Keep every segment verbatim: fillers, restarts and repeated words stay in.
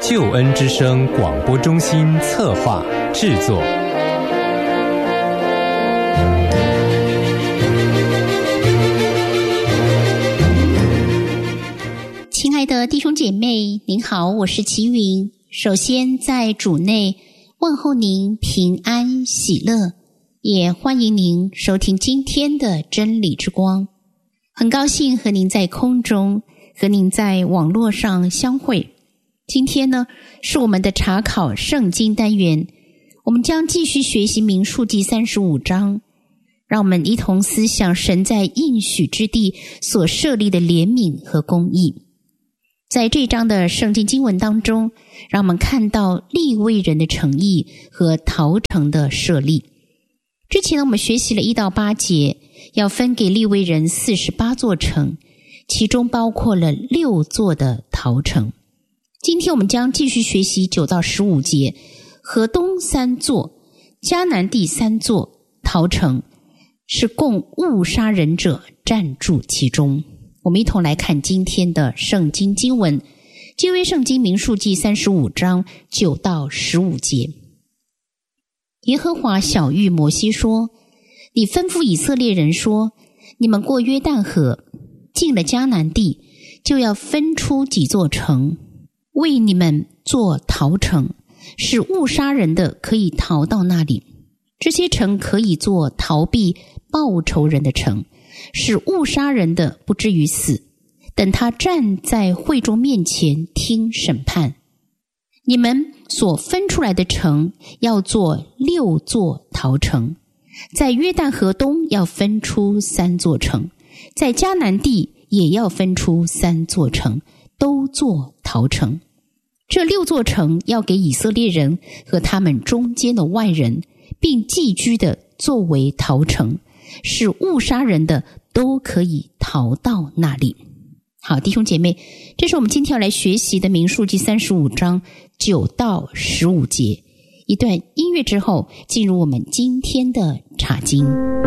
救恩之声广播中心策划制作。 亲爱的弟兄姐妹，您好，我是齐云。首先在主内问候您平安喜乐，也欢迎您收听今天的真理之光。很高兴和您在空中，和您在网络上相会。今天呢，是我们的查考圣经单元，我们将继续学习民数记三十五章，让我们一同思想神在应许之地所设立的怜悯和公义。在这章的圣经经文当中，让我们看到利未人的诚意和逃城的设立。之前呢，我们学习了一到八节，要分给利未人四十八座城，其中包括了六座的逃城。今天我们将继续学习九到十五节，河东三座，迦南地三座逃城，是供误杀人者暂住其中。我们一同来看今天的圣经经文，旧约圣经民数记三十五章九到十五节。耶和华晓谕摩西说，你吩咐以色列人说，你们过约旦河，进了迦南地，就要分出几座城，为你们做逃城，使误杀人的可以逃到那里。这些城可以做逃避报仇人的城，使误杀人的不至于死，等他站在会众面前听审判。你们所分出来的城要做六座逃城，在约旦河东要分出三座城，在迦南地也要分出三座城，都做逃城。这六座城要给以色列人和他们中间的外人，并寄居的作为逃城，使误杀人的都可以逃到那里。好，弟兄姐妹，这是我们今天要来学习的民数记三十五章九到十五节。一段音乐之后，进入我们今天的查经。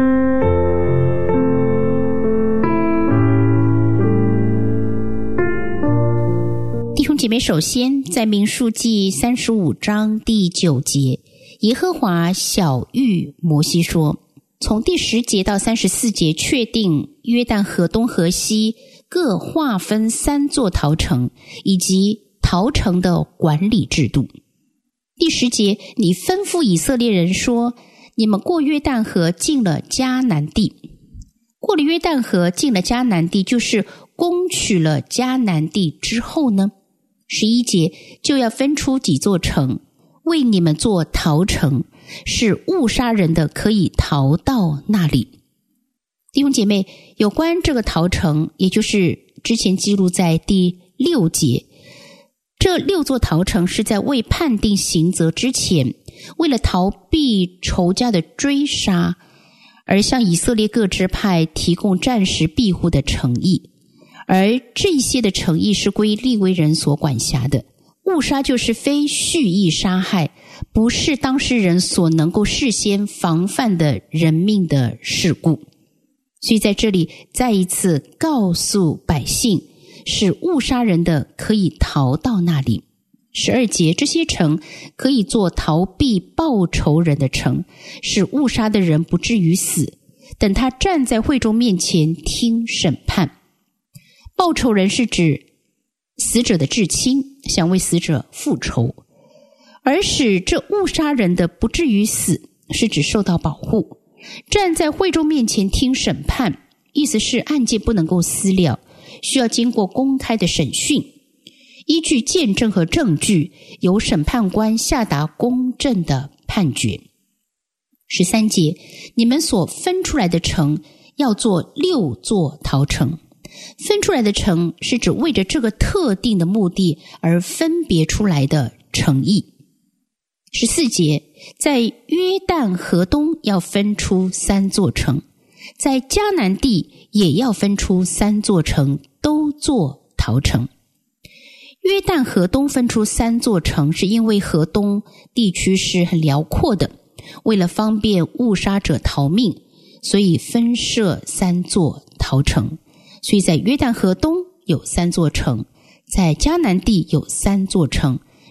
弟兄姐妹，首先在民数记三十五章第九节，耶和华晓谕摩西说，从第十节到三十四节确定约旦河东河西各划分三座逃城以及逃城的管理制度。第十节，你吩咐以色列人说，你们过约旦河进了迦南地。过了约旦河进了迦南地，就是攻取了迦南地之后呢，十一节就要分出几座城，为你们做逃城，使误杀人的可以逃到那里。弟兄姐妹，有关这个逃城，也就是之前记录在第六节，这六座逃城是在未判定刑责之前，为了逃避仇家的追杀，而向以色列各支派提供暂时庇护的诚意，而这些的诚意是归利未人所管辖的。误杀就是非蓄意杀害，不是当事人所能够事先防范的人命的事故。所以在这里再一次告诉百姓，使误杀人的可以逃到那里。十二节，这些城可以做逃避报仇人的城，使误杀的人不至于死，等他站在会众面前听审判。报仇人是指死者的至亲，想为死者复仇，而使这误杀人的不至于死，是指受到保护。站在会众面前听审判，意思是案件不能够私了，需要经过公开的审讯，依据见证和证据，由审判官下达公正的判决。十三节，你们所分出来的城要做六座逃城。分出来的城是指为着这个特定的目的而分别出来的城邑。十四节，在约旦河东要分出三座城，在迦南地也要分出三座城，都做逃城。约旦河东分出三座城，是因为河东地区是很辽阔的，为了方便误杀者逃命，所以分设三座逃城。所以在约旦河东有三座城，在迦南地有三座城，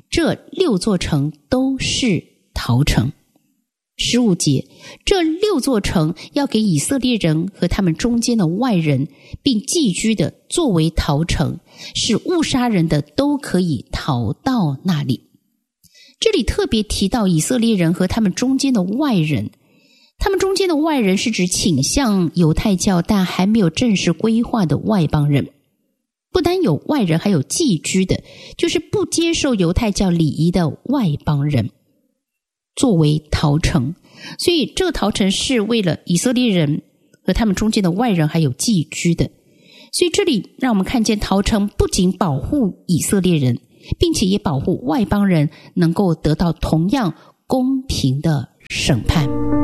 这六座城都是逃城。十五节，这六座城要给以色列人和他们中间的外人并寄居的作为逃城，使误杀人的都可以逃到那里。这里特别提到以色列人和他们中间的外人，他们中间的外人是指倾向犹太教但还没有正式规划的外邦人。不单有外人，还有寄居的，就是不接受犹太教礼仪的外邦人作为逃城。所以这个逃城是为了以色列人和他们中间的外人还有寄居的。所以这里让我们看见逃城不仅保护以色列人，并且也保护外邦人能够得到同样公平的审判。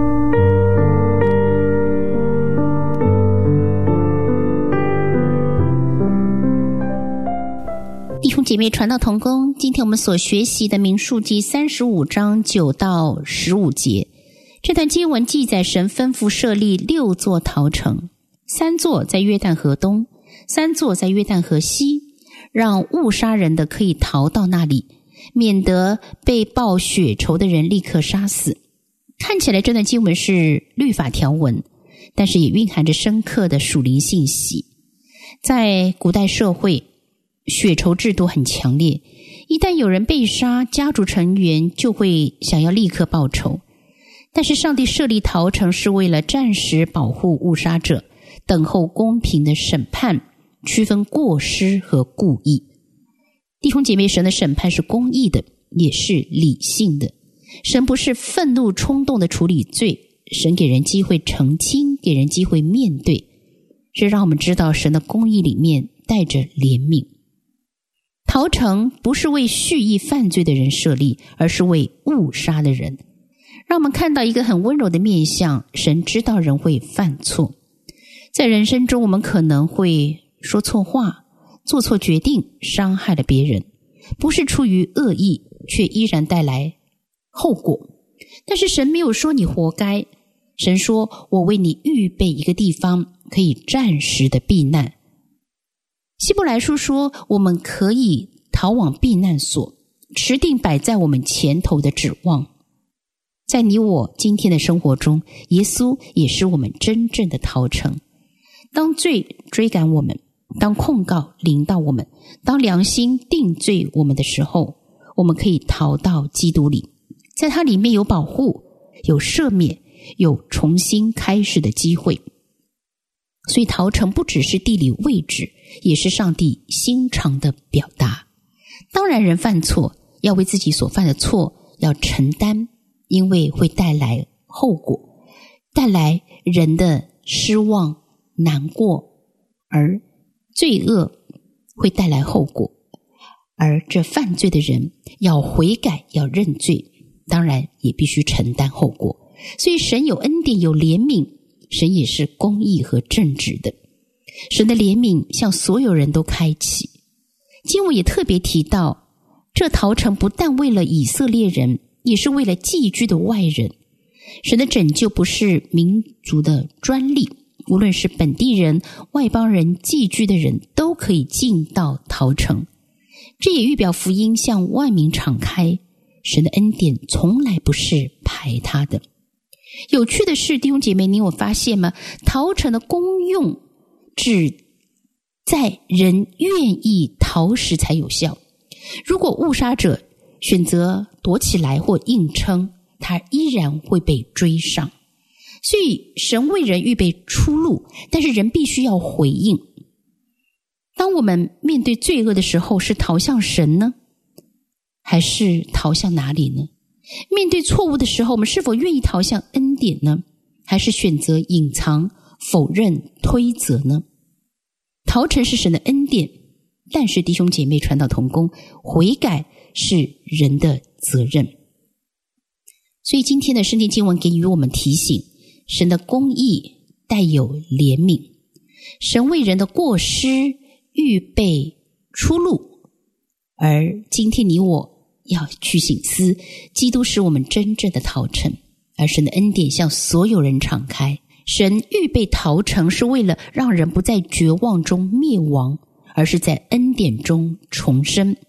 弟兄姐妹，传道同工，今天我们所学习的民数记三十五章九到十五节，这段经文记载神吩咐设立六座逃城，三座在约旦河东，三座在约旦河西，让误杀人的可以逃到那里，免得被报血仇的人立刻杀死。看起来这段经文是律法条文，但是也蕴含着深刻的属灵信息。在古代社会，血仇制度很强烈，一旦有人被杀，家族成员就会想要立刻报仇。但是上帝设立逃城是为了暂时保护误杀者，等候公平的审判，区分过失和故意。弟兄姐妹，神的审判是公义的，也是理性的。神不是愤怒冲动的处理罪，神给人机会澄清，给人机会面对，这让我们知道神的公义里面带着怜悯。逃城不是为蓄意犯罪的人设立，而是为误杀的人。让我们看到一个很温柔的面向，神知道人会犯错。在人生中，我们可能会说错话，做错决定，伤害了别人，不是出于恶意，却依然带来后果。但是神没有说你活该，神说我为你预备一个地方，可以暂时的避难。希伯来书说，我们可以逃往避难所，持定摆在我们前头的指望。在你我今天的生活中，耶稣也是我们真正的逃城。当罪追赶我们，当控告临到我们，当良心定罪我们的时候，我们可以逃到基督里，在它里面有保护，有赦免，有重新开始的机会。所以逃城不只是地理位置，也是上帝心肠的表达。当然人犯错，要为自己所犯的错要承担，因为会带来后果，带来人的失望、难过，而罪恶会带来后果，而这犯罪的人要悔改，要认罪，当然也必须承担后果。所以神有恩典，有怜悯，神也是公义和正直的。神的怜悯向所有人都开启。经文也特别提到，这逃城不但为了以色列人，也是为了寄居的外人。神的拯救不是民族的专利，无论是本地人、外邦人、寄居的人都可以进到逃城。这也预表福音向万民敞开，神的恩典从来不是排他的。有趣的是，弟兄姐妹，你有发现吗？逃城的功用只在人愿意逃时才有效。如果误杀者选择躲起来或硬撑，他依然会被追上。所以神为人预备出路，但是人必须要回应。当我们面对罪恶的时候，是逃向神呢，还是逃向哪里呢？面对错误的时候，我们是否愿意逃向恩典呢，还是选择隐藏、否认、推责呢？逃城是神的恩典，但是弟兄姐妹，传道同工，悔改是人的责任。所以今天的圣经经文给予我们提醒，神的公义带有怜悯，神为人的过失预备出路，而今天你我要去省思，基督是我们真正的逃城，而神的恩典向所有人敞开。神预备逃城是为了让人不在绝望中灭亡，而是在恩典中重生。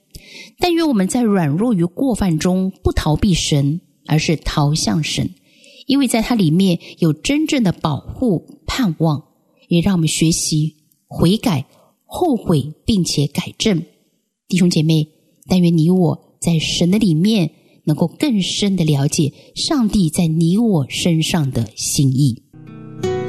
但愿我们在软弱与过犯中不逃避神，而是逃向神，因为在它里面有真正的保护盼望，也让我们学习悔改、后悔并且改正。弟兄姐妹，但愿你我在神的里面能够更深的了解上帝在你我身上的心意。